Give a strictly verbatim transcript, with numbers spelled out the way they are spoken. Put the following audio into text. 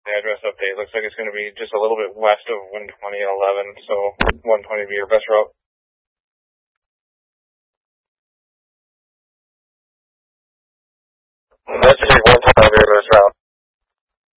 The address update looks like it's going to be just a little bit west of one twenty and eleven, so one twenty be your best route. That should be one twenty,